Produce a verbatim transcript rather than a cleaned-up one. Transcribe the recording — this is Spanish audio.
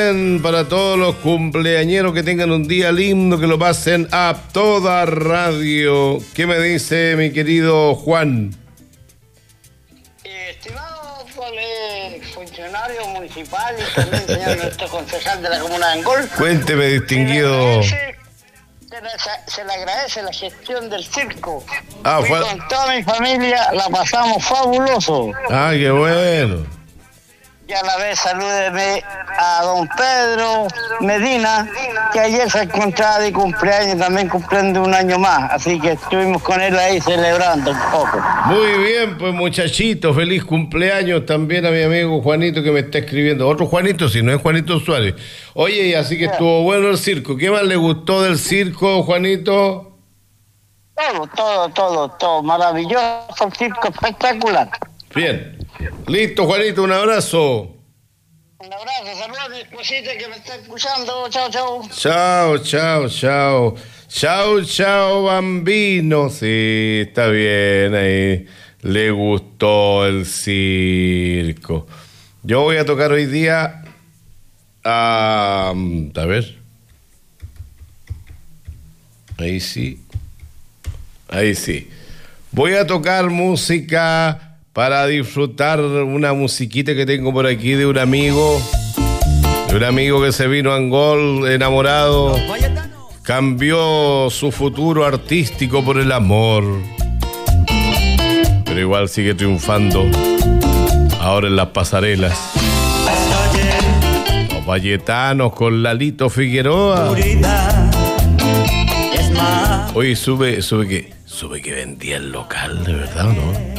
también para todos los cumpleañeros que tengan un día lindo, que lo pasen a toda radio. ¿Qué me dice mi querido Juan? Eh, estimado eh, funcionario municipal y también señor nuestro concejal de la comuna de Angol. Cuénteme, distinguido. Se le, se le agradece la gestión del circo. Ah, y fue... con toda mi familia la pasamos fabuloso. Ah, qué bueno. Y a la vez salúdeme a don Pedro Medina, que ayer se encontraba de cumpleaños, también cumpliendo un año más. Así que estuvimos con él ahí celebrando un poco. Muy bien, pues muchachito, feliz cumpleaños también a mi amigo Juanito que me está escribiendo. Otro Juanito, si no es Juanito Suárez. Oye, y así que estuvo bueno el circo. ¿Qué más le gustó del circo, Juanito? Todo, todo, todo, todo. Maravilloso, el circo espectacular. Bien. Listo, Juanito, un abrazo. Un abrazo, saludos a mi esposita que me está escuchando. Chao, chao. Chao, chao, chao. Chao, chao, bambino. Sí, está bien ahí. Le gustó el circo. Yo voy a tocar hoy día... a... a ver. Ahí sí. Ahí sí. Voy a tocar música... para disfrutar una musiquita que tengo por aquí de un amigo, de un amigo que se vino a Angol enamorado, cambió su futuro artístico por el amor, pero igual sigue triunfando ahora en las pasarelas. Los Valetanos con Lalito Figueroa. Oye, sube, sube que, sube que vendía el local, ¿de verdad o no?